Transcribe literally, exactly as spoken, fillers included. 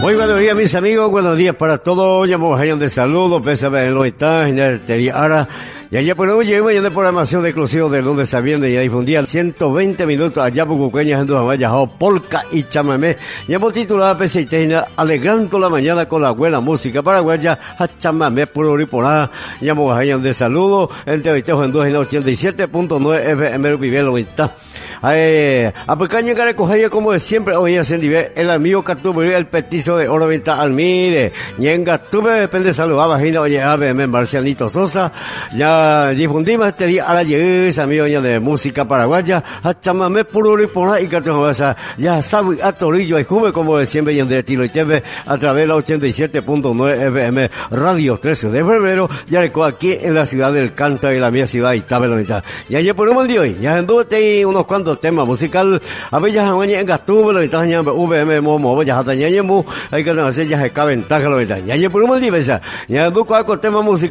Muy buenos días, mis amigos, buenos días para todos. Llamamos a de saludos, pésame en los está, en el Teriara. Y allá por hoy llegamos de programación de exclusivo de lunes a viernes y a difundir ciento veinte minutos allá por Cuqueñas en Duhamaya, polka y chamamé. Y hemos titulado P C T, alegrando la mañana con la buena música paraguaya, a chamamé puro y por nada. Llamamos a de saludos, en T V T en dos en ochenta y siete punto nueve F M Viviendo está. Eh, a pequeña que recoger como de siempre hoy en nivel el amigo Cartubre, el petizo de Oro Venta Almide, Ñenga Tuve, depende saludaba Gina, oye, A B M Marcianito Sosa, ya difundimos este día a la llegada, amigo de música paraguaya, a chamamé puro y por ahí, ya sabe, a Torillo y Juve como de siempre y en de Tilo y T V a través de la ochenta y siete punto nueve F M Radio trece de febrero, ya recoge aquí en la ciudad del Canta y la mía ciudad y Tabelonita. Y ayer por un día hoy, ya anduve unos cuantos tema musical a ver ya en en gastuvo lo está ya V M momo ya hasta ya mu hay que hacer ya se caben taja lo está ya por un día ya ya busco algo tema musical